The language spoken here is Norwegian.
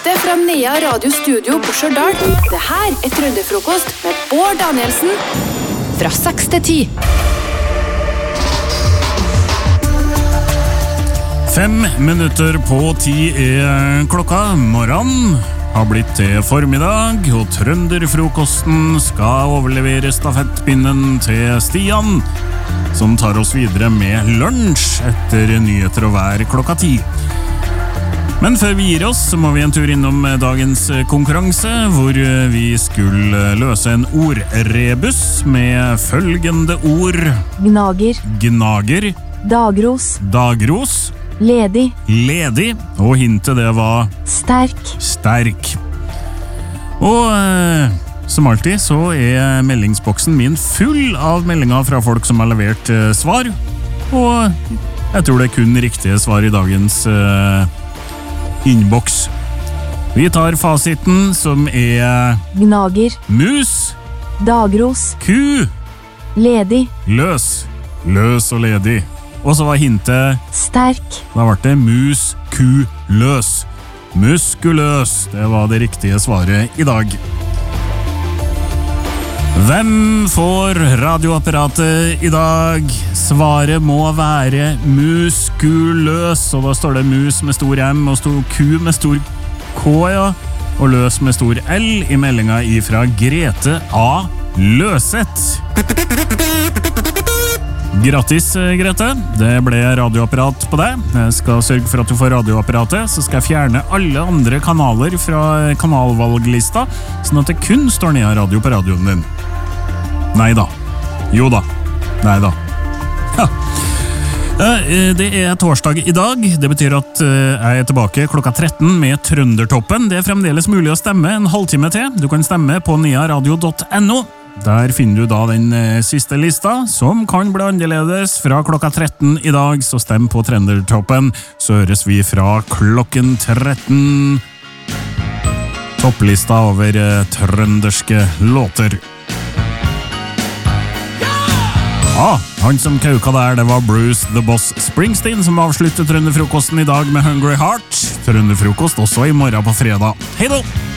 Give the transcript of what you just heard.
Direkte fra Nea radiostudio på Stjørdal. Det her Trønderfrokost med Bård Danielsen. Fra 6 til 10. 5 minutter på 10 klokka. Morgen har blitt til formiddag, og Trønderfrokosten skal overlevere stafettpinnen til Stian, som tar oss videre med lunsj etter nyheter og vær klokka 10. Men før vi gir oss, så må vi en tur innom dagens konkurranse, hvor vi skulle løse en ordrebus med følgende ord. Gnager. Dagros. Ledig. Og hintet det var sterk. Og som alltid så meldingsboksen min full av meldinger fra folk som har levert svar. Og jeg tror det kun riktige svar i dagens innboks. Vi tar fasiten, som Gnager. Mus. Dagros. Ku. Ledig. Løs og ledig. Og så var hintet sterk. Da ble det mus, ku, løs. Muskuløs, det var det riktige svaret i dag. Hvem får radioapparatet i dag? Svaret må være muskuløs, og da står det mus med stor M og stor Q med stor K, ja, og løs med stor L i meldinga ifra Grete A. Løseth. Grattis, Grete. Det ble radioapparat på deg. Jeg skal sørge for at du får radioapparatet, så skal jeg fjerne alle andre kanaler fra kanalvalglista, sånn at det kun står ned radio på radioen din. Neida. Joda. Neida. Ja. Det torsdag i dag. Det betyr at jeg tilbake klokka 13 med Trøndertoppen. Det fremdeles mulig å stemme en halvtime til. Du kan stemme på nearadio.no. Der finner du da den siste lista, som kan bli annerledes fra klokka 13 i dag, så stem på Trøndertoppen, så høres vi fra klokken 13. Topplista over trønderske låter. Han som kauka der, det var Bruce the Boss Springsteen, som avslutter Trønderfrokosten i dag med Hungry Heart. Trønderfrokost også i morgen på fredag. Hei da!